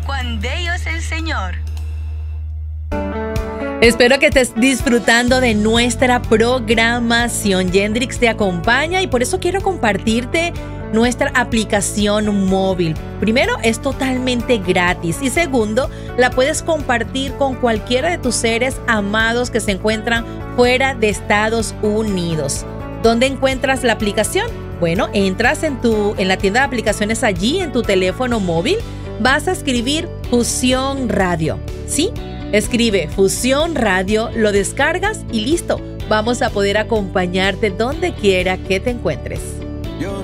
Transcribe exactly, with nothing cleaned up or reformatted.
Juan de Dios el Señor. Espero que estés disfrutando de nuestra programación. Yendrix te acompaña y por eso quiero compartirte nuestra aplicación móvil. Primero, es totalmente gratis y segundo, la puedes compartir con cualquiera de tus seres amados que se encuentran fuera de Estados Unidos. ¿Dónde encuentras la aplicación? Bueno, entras en, tu, en la tienda de aplicaciones allí en tu teléfono móvil, vas a escribir Fusión Radio, ¿sí? Escribe Fusión Radio, lo descargas y listo. Vamos a poder acompañarte donde quiera que te encuentres.